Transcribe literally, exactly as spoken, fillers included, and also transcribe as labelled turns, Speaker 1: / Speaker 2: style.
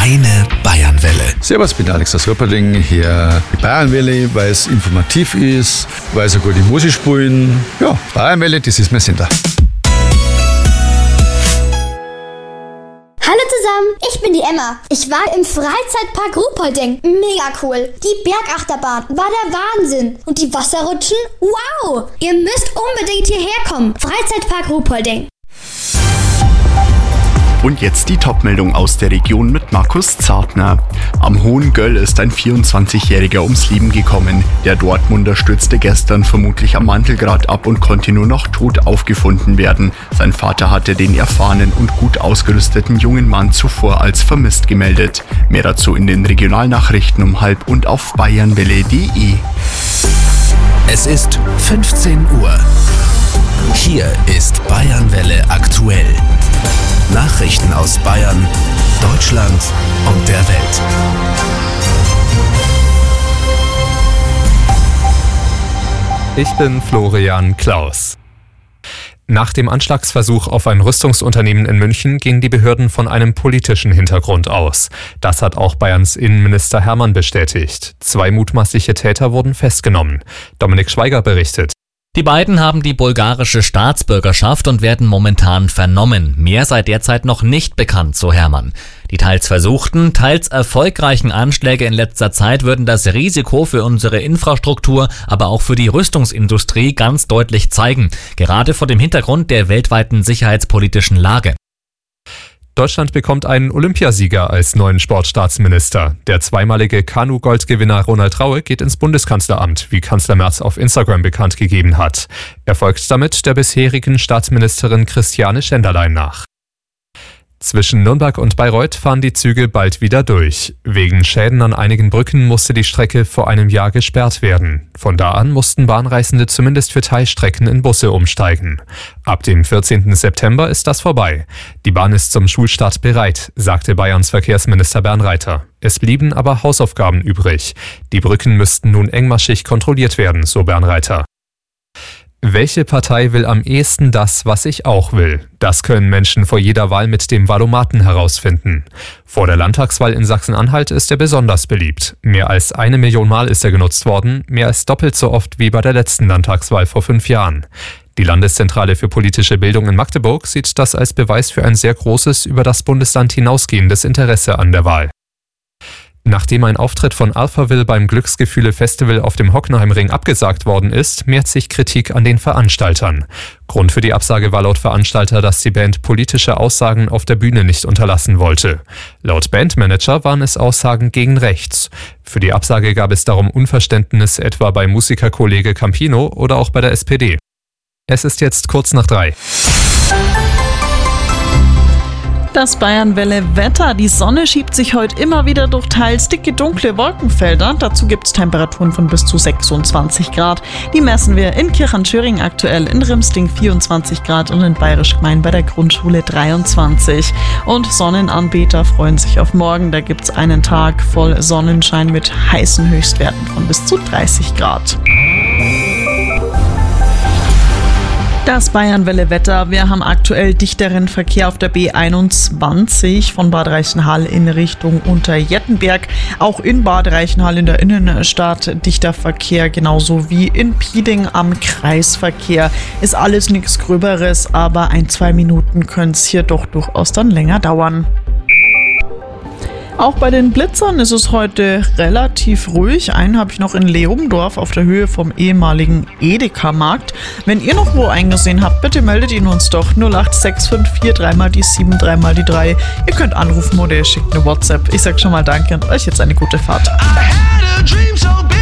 Speaker 1: Eine Bayernwelle.
Speaker 2: Servus, ich bin Alex aus Röpperling. Hier die Bayernwelle, weil es informativ ist, weil sie gute Musik spielen. Ja, Bayernwelle, das ist mein Sender.
Speaker 3: Hallo zusammen, ich bin die Emma. Ich war im Freizeitpark Ruhpolding. Mega cool. Die Bergachterbahn war der Wahnsinn. Und die Wasserrutschen? Wow! Ihr müsst unbedingt hierher kommen. Freizeitpark Ruhpolding.
Speaker 4: Und jetzt die Top-Meldung aus der Region mit Markus Zartner. Am Hohen Göll ist ein vierundzwanzigjähriger ums Leben gekommen. Der Dortmunder stürzte gestern vermutlich am Mandelgrat ab und konnte nur noch tot aufgefunden werden. Sein Vater hatte den erfahrenen und gut ausgerüsteten jungen Mann zuvor als vermisst gemeldet. Mehr dazu in den Regionalnachrichten um halb und auf bayernwelle punkt de.
Speaker 1: Es ist fünfzehn Uhr. Hier ist Bayernwelle aktuell. Nachrichten aus Bayern, Deutschland und der Welt.
Speaker 5: Ich bin Florian Klaus. Nach dem Anschlagsversuch auf ein Rüstungsunternehmen in München gingen die Behörden von einem politischen Hintergrund aus. Das hat auch Bayerns Innenminister Hermann bestätigt. Zwei mutmaßliche Täter wurden festgenommen. Dominik Schweiger berichtet.
Speaker 6: Die beiden haben die bulgarische Staatsbürgerschaft und werden momentan vernommen. Mehr sei derzeit noch nicht bekannt, so Hermann. Die teils versuchten, teils erfolgreichen Anschläge in letzter Zeit würden das Risiko für unsere Infrastruktur, aber auch für die Rüstungsindustrie ganz deutlich zeigen. Gerade vor dem Hintergrund der weltweiten sicherheitspolitischen Lage.
Speaker 5: Deutschland bekommt einen Olympiasieger als neuen Sportstaatsminister. Der zweimalige Kanu-Goldgewinner Ronald Raue geht ins Bundeskanzleramt, wie Kanzler Merz auf Instagram bekannt gegeben hat. Er folgt damit der bisherigen Staatsministerin Christiane Schenderlein nach. Zwischen Nürnberg und Bayreuth fahren die Züge bald wieder durch. Wegen Schäden an einigen Brücken musste die Strecke vor einem Jahr gesperrt werden. Von da an mussten Bahnreisende zumindest für Teilstrecken in Busse umsteigen. Ab dem vierzehnten September ist das vorbei. Die Bahn ist zum Schulstart bereit, sagte Bayerns Verkehrsminister Bernreiter. Es blieben aber Hausaufgaben übrig. Die Brücken müssten nun engmaschig kontrolliert werden, so Bernreiter. Welche Partei will am ehesten das, was ich auch will? Das können Menschen vor jeder Wahl mit dem Valomaten herausfinden. Vor der Landtagswahl in Sachsen-Anhalt ist er besonders beliebt. Mehr als eine Million Mal ist er genutzt worden, mehr als doppelt so oft wie bei der letzten Landtagswahl vor fünf Jahren. Die Landeszentrale für politische Bildung in Magdeburg sieht das als Beweis für ein sehr großes, über das Bundesland hinausgehendes Interesse an der Wahl. Nachdem ein Auftritt von Alphaville beim Glücksgefühle-Festival auf dem Hockenheimring abgesagt worden ist, mehrt sich Kritik an den Veranstaltern. Grund für die Absage war laut Veranstalter, dass die Band politische Aussagen auf der Bühne nicht unterlassen wollte. Laut Bandmanager waren es Aussagen gegen rechts. Für die Absage gab es darum Unverständnis etwa bei Musikerkollege Campino oder auch bei der S P D. Es ist jetzt kurz nach drei.
Speaker 7: Das Bayernwelle-Wetter. Die Sonne schiebt sich heute immer wieder durch teils dicke, dunkle Wolkenfelder. Dazu gibt es Temperaturen von bis zu sechsundzwanzig Grad. Die messen wir in Kirchhahn-Schöring aktuell, in Rimsting vierundzwanzig Grad und in Bayerisch Gmein bei der Grundschule dreiundzwanzig. Und Sonnenanbeter freuen sich auf morgen. Da gibt es einen Tag voll Sonnenschein mit heißen Höchstwerten von bis zu dreißig Grad. Das Bayernwelle-Wetter. Wir haben aktuell dichteren Verkehr auf der B einundzwanzig von Bad Reichenhall in Richtung Unterjettenberg. Auch in Bad Reichenhall in der Innenstadt dichter Verkehr, genauso wie in Pieding am Kreisverkehr. Ist alles nichts Gröberes, aber ein, zwei Minuten können es hier doch durchaus dann länger dauern. Auch bei den Blitzern ist es heute relativ ruhig. Einen habe ich noch in Leobendorf auf der Höhe vom ehemaligen Edeka-Markt. Wenn ihr noch wo eingesehen habt, bitte meldet ihn uns doch. null acht sechs fünf vier drei mal die sieben, drei mal die drei. Ihr könnt anrufen oder ihr schickt eine WhatsApp. Ich sag schon mal danke und euch jetzt eine gute Fahrt. I had a dream so big.